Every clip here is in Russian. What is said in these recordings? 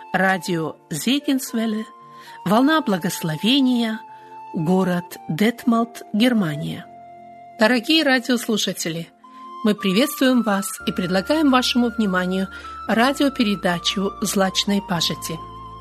радио Зегенсвелле, «Волна благословения», город Детмалт, Германия. Дорогие радиослушатели, мы приветствуем вас и предлагаем вашему вниманию радиопередачу «Злачной пажити».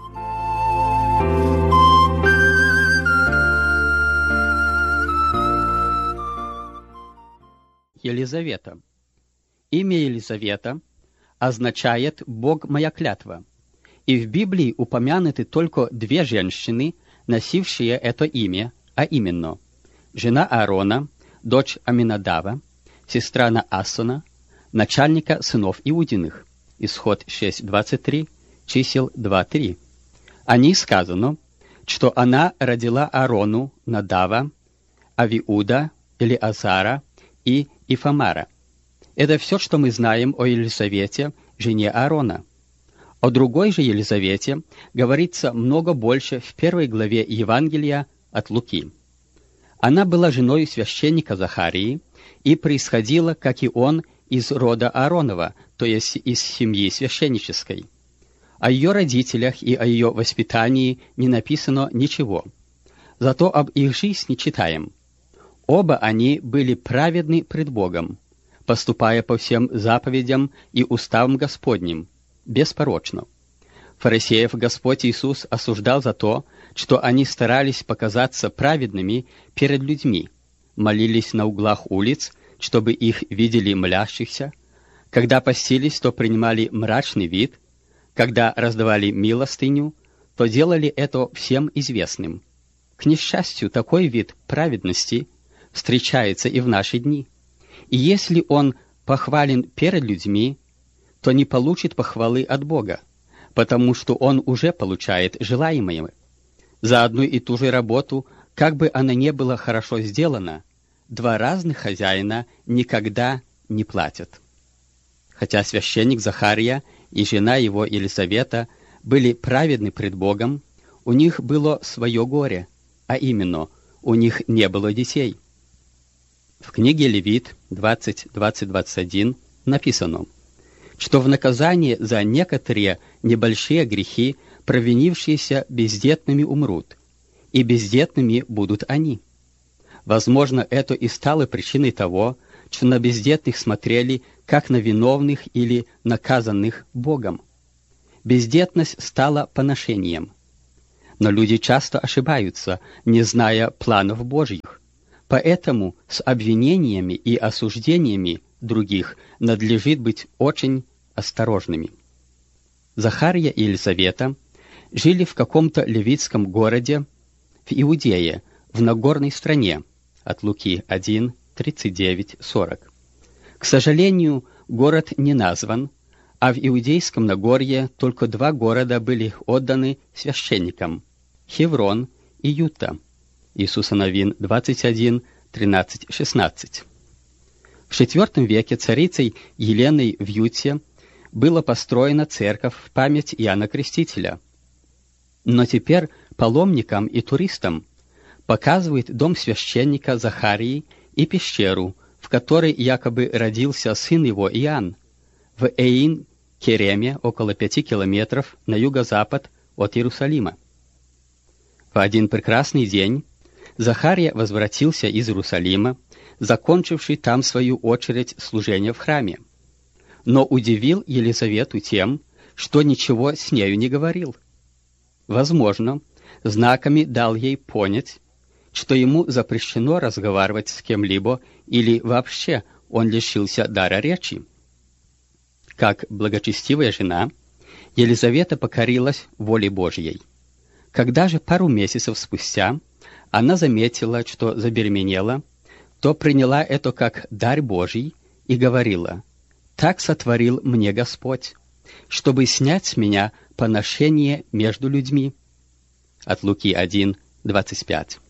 Елизавета. Имя Елизавета означает «Бог моя клятва», и в Библии упомянуты только две женщины, носившие это имя, а именно жена Аарона, дочь Аминадава, сестра Наасона, начальника сынов Иудиных. Исход 6:23, чисел 2:3. О ней сказано, что она родила Аарону Надава, Авиуда, Элиазара и Ифамара. Это все, что мы знаем о Елизавете, жене Аарона. О другой же Елизавете говорится много больше в 1 главе Евангелия от Луки. Она была женой священника Захарии и происходила, как и он, из рода Ааронова, то есть из семьи священнической. О ее родителях и о ее воспитании не написано ничего. Зато об их жизни читаем. Оба они были праведны пред Богом, поступая по всем заповедям и уставам Господним, беспорочно. Фарисеев Господь Иисус осуждал за то, что они старались показаться праведными перед людьми, молились на углах улиц, чтобы их видели молящихся, когда постились, то принимали мрачный вид, когда раздавали милостыню, то делали это всем известным. К несчастью, такой вид праведности встречается и в наши дни. И если он похвален перед людьми, то не получит похвалы от Бога, потому что он уже получает желаемое. За одну и ту же работу, как бы она ни была хорошо сделана, два разных хозяина никогда не платят. Хотя священник Захария и жена его Елизавета были праведны пред Богом, у них было свое горе, а именно, у них не было детей. В книге Левит 20:20-21 написано, что в наказание за некоторые небольшие грехи провинившиеся бездетными умрут, и бездетными будут они. Возможно, это и стало причиной того, что на бездетных смотрели как на виновных или наказанных Богом. Бездетность стала поношением. Но люди часто ошибаются, не зная планов Божьих. Поэтому с обвинениями и осуждениями других надлежит быть очень осторожными. Захария и Елизавета жили в каком-то левитском городе в Иудее, в Нагорной стране, от Луки 1:39-40. К сожалению, город не назван, а в Иудейском Нагорье только два города были отданы священникам – Хеврон и Юта. Иисуса Новин 21:13-16. В IV веке царицей Еленой в Юте была построена церковь в память Иоанна Крестителя. Но теперь паломникам и туристам показывает дом священника Захарии и пещеру, в которой якобы родился сын его Иоанн, в Эйн-Кереме, около 5 километров на юго-запад от Иерусалима. В один прекрасный день Захария возвратился из Иерусалима, закончивший там свою очередь служения в храме, но удивил Елизавету тем, что ничего с нею не говорил. Возможно, знаками дал ей понять, что ему запрещено разговаривать с кем-либо или вообще он лишился дара речи. Как благочестивая жена, Елизавета покорилась воле Божьей. Когда же пару месяцев спустя она заметила, что забеременела, то приняла это как дар Божий и говорила: «Так сотворил мне Господь, чтобы снять с меня поношение между людьми». От Луки 1:25.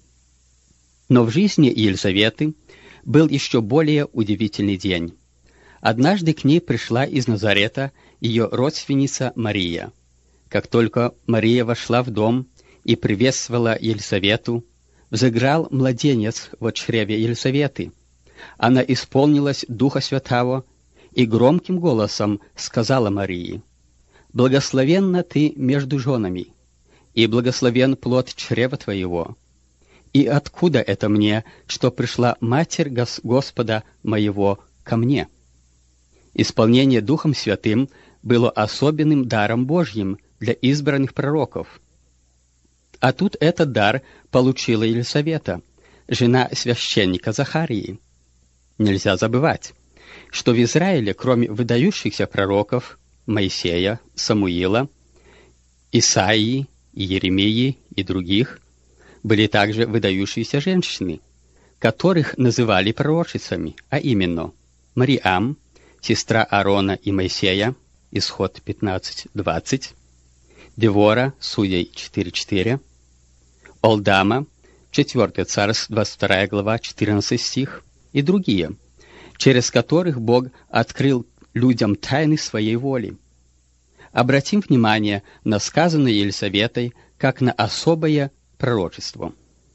Но в жизни Елизаветы был еще более удивительный день. Однажды к ней пришла из Назарета ее родственница Мария. Как только Мария вошла в дом и приветствовала Елизавету, взыграл младенец в чреве Елизаветы. Она исполнилась Духа Святого и громким голосом сказала Марии: «Благословенна ты между женами, и благословен плод чрева твоего. И откуда это мне, что пришла Матерь Господа моего ко мне?» Исполнение Духом Святым было особенным даром Божьим для избранных пророков. А тут этот дар получила Елисавета, жена священника Захарии. Нельзя забывать, что в Израиле, кроме выдающихся пророков Моисея, Самуила, Исаии, Иеремии и других, были также выдающиеся женщины, которых называли пророчицами, а именно Мариам, сестра Аарона и Моисея, Исход 15:20, Девора, Судей 4:4, Олдама, 4 Царств, 22 глава, 14 стих, и другие, через которых Бог открыл людям тайны своей воли. Обратим внимание на сказанное Елисаветой как на особое пророчество.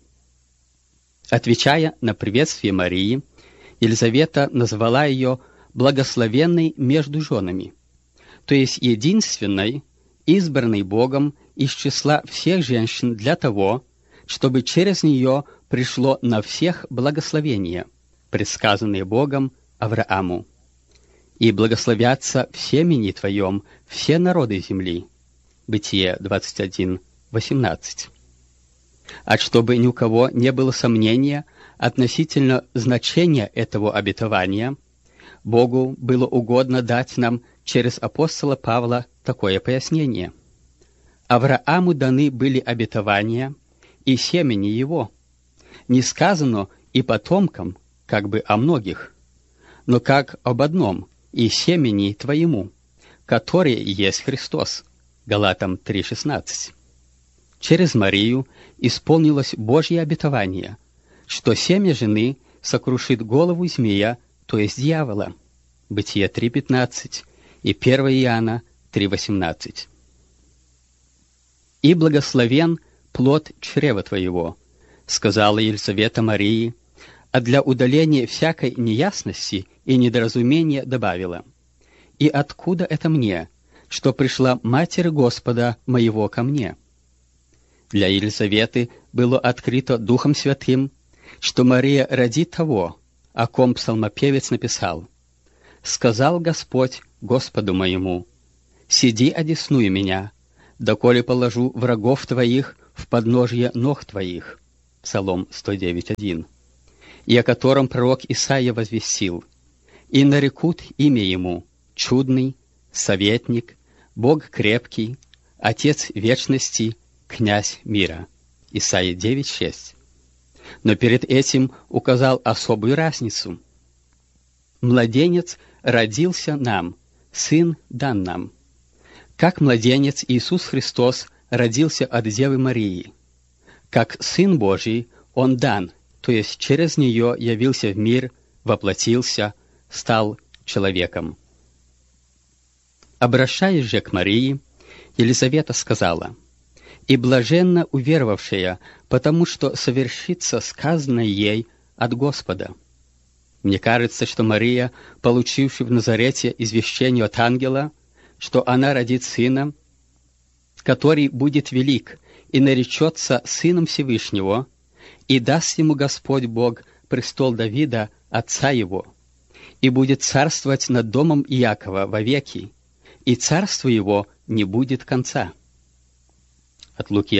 Отвечая на приветствие Марии, Елизавета назвала ее благословенной между женами, то есть единственной, избранной Богом из числа всех женщин для того, чтобы через нее пришло на всех благословение, предсказанное Богом Аврааму. «И благословятся в семени твоем все народы земли». Бытие 21:18. А чтобы ни у кого не было сомнения относительно значения этого обетования, Богу было угодно дать нам через апостола Павла такое пояснение. Аврааму даны были обетования и семени его. Не сказано и потомкам, как бы о многих, но как об одном, и семени твоему, который есть Христос. Галатам 3:16. Через Марию исполнилось Божье обетование, что семя жены сокрушит голову змея, то есть дьявола. Бытие 3:15 и 1 Иоанна 3:18. «И благословен плод чрева твоего», — сказала Елисавета Марии, а для удаления всякой неясности и недоразумения добавила: «И откуда это мне, что пришла Матерь Господа моего ко мне?» Для Елисаветы было открыто Духом Святым, что Мария родит того, о ком псалмопевец написал: «Сказал Господь Господу моему: сиди одесную меня, доколе положу врагов твоих в подножье ног твоих». Псалом 109:1. И о котором пророк Исаия возвестил: «И нарекут имя ему чудный, советник, Бог крепкий, Отец вечности, князь мира». Исаия 9:6. Но перед этим указал особую разницу. «Младенец родился нам, сын дан нам». Как младенец Иисус Христос родился от Девы Марии, как Сын Божий Он дан, то есть через нее явился в мир, воплотился, стал человеком. Обращаясь же к Марии, Елисавета сказала: «И блаженна уверовавшая, потому что совершится сказанное ей от Господа». Мне кажется, что Мария, получившая в Назарете извещение от ангела, что она родит сына, который будет велик и наречется Сыном Всевышнего, и даст ему Господь Бог престол Давида, отца его, и будет царствовать над домом Иакова вовеки, и царству его не будет конца. От Луки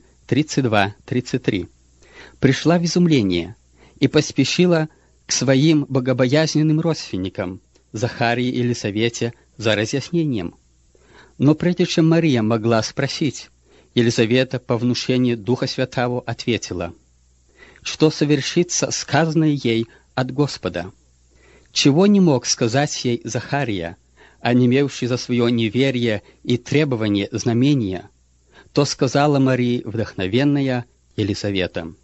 1:32-33. Пришла в изумление и поспешила к своим богобоязненным родственникам, Захарии и Елисавете, за разъяснением. Но прежде чем Мария могла спросить, Елизавета по внушению Духа Святого ответила, что совершится сказанное ей от Господа. Чего не мог сказать ей Захария, онемевший за свое неверие и требование знамения, то сказала Марии вдохновенная Елизавета.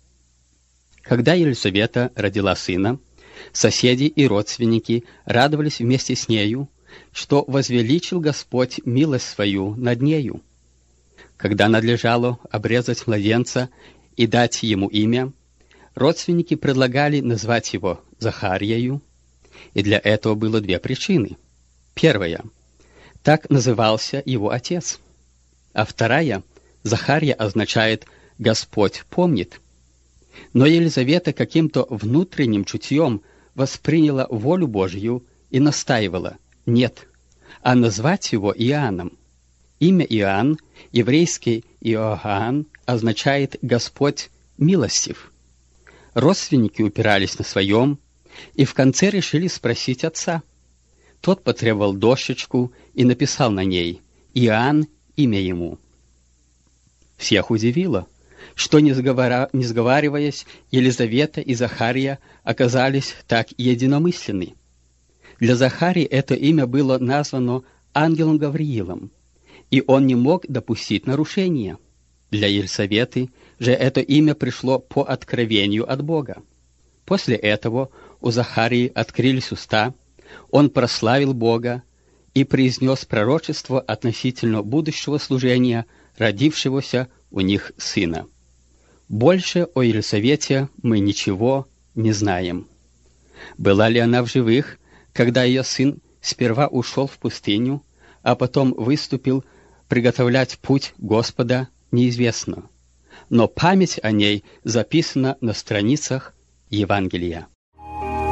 Когда Елизавета родила сына, соседи и родственники радовались вместе с нею, что возвеличил Господь милость свою над нею. Когда надлежало обрезать младенца и дать ему имя, родственники предлагали назвать его Захарьею, и для этого было две причины. Первая. Так назывался его отец. А вторая, Захария, означает «Господь помнит». Но Елизавета каким-то внутренним чутьем восприняла волю Божью и настаивала «нет», а назвать его Иоанном. Имя Иоанн, еврейский Иоанн, означает «Господь милостив». Родственники упирались на своем и в конце решили спросить отца. Тот потребовал дощечку и написал на ней «Иоанн, имя ему». Всех удивило, что, не сговариваясь, Елизавета и Захария оказались так единомысленны. Для Захарии это имя было названо ангелом Гавриилом, и он не мог допустить нарушения. Для Елизаветы же это имя пришло по откровению от Бога. После этого у Захарии открылись уста, он прославил Бога и произнес пророчество относительно будущего служения, родившегося у них сына. Больше о Елизавете мы ничего не знаем. Была ли она в живых, когда ее сын сперва ушел в пустыню, а потом выступил приготовлять путь Господа, неизвестно. Но память о ней записана на страницах Евангелия.